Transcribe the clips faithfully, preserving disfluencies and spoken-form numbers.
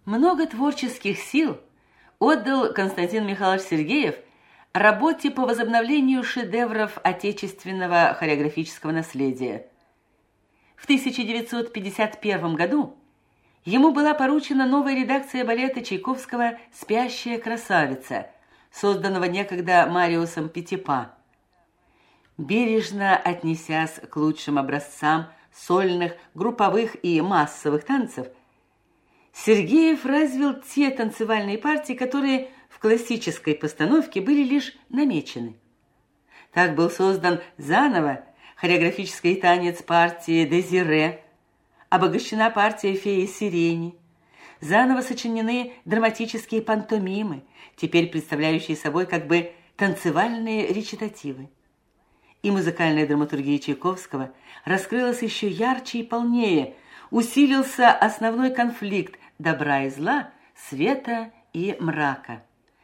Много творческих сил отдал Константин Михайлович Сергеев работе по возобновлению шедевров отечественного хореографического наследия. В тысяча девятьсот пятьдесят первом году ему была поручена новая редакция балета Чайковского «Спящая красавица», созданного некогда Мариусом Петипа. Бережно отнесясь к лучшим образцам сольных, групповых и массовых танцев, Сергеев развил те танцевальные партии, которые в классической постановке были лишь намечены. Так был создан заново хореографический танец партии «Дезире», обогащена партия «Феи сирени», заново сочинены драматические пантомимы, теперь представляющие собой как бы танцевальные речитативы. И музыкальная драматургия Чайковского раскрылась еще ярче и полнее, усилился основной конфликт добра и зла, света и мрака.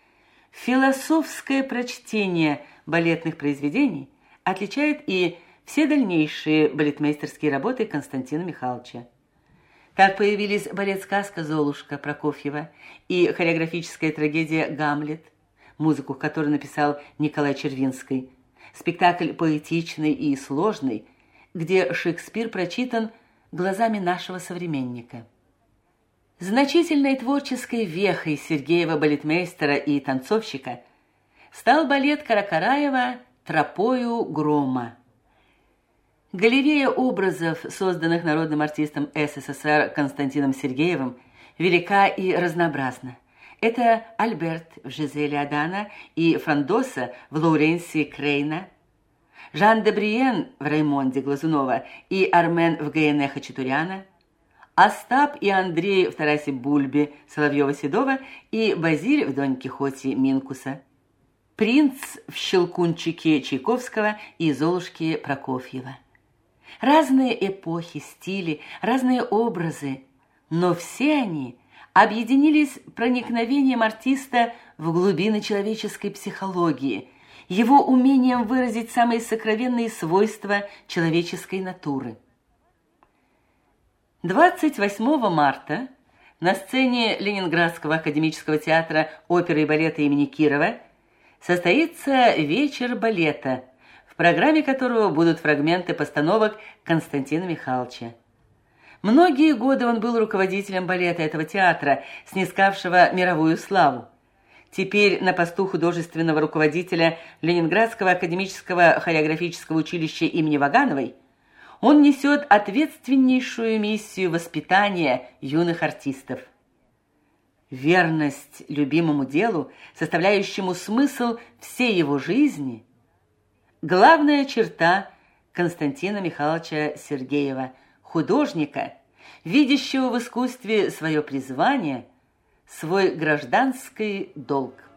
Философское прочтение балетных произведений отличает и все дальнейшие балетмейстерские работы Константина Михайловича. Так появились балет-сказка «Золушка» Прокофьева и хореографическая трагедия «Гамлет», музыку которой написал Николай Червинский, спектакль поэтичный и сложный, где Шекспир прочитан глазами нашего современника. Значительной творческой вехой Сергеева-балетмейстера и танцовщика стал балет Каракараева «Тропою грома». Галерея образов, созданных народным артистом СССР Константином Сергеевым, велика и разнообразна. Это Альберт в Жизеле Адана и Франдоса в Лоуренции Крейна, Жан де Бриен в Раймонде Глазунова и Армен в Гаене Хачатуряна, Остап и Андрей в Тарасе Бульбе Соловьева-Седова и Базиль в Дон Кихоте Минкуса, Принц в Щелкунчике Чайковского и Золушке Прокофьева. Разные эпохи, стили, разные образы, но все они объединились проникновением артиста в глубины человеческой психологии, его умением выразить самые сокровенные свойства человеческой натуры. двадцать восьмого марта на сцене Ленинградского академического театра оперы и балета имени Кирова состоится вечер балета, в программе которого будут фрагменты постановок Константина Михайловича. Многие годы он был руководителем балета этого театра, снискавшего мировую славу. Теперь на посту художественного руководителя Ленинградского академического хореографического училища имени Вагановой он несет ответственнейшую миссию воспитания юных артистов. Верность любимому делу, составляющему смысл всей его жизни, главная черта Константина Михайловича Сергеева, художника, видящего в искусстве свое призвание, свой гражданский долг.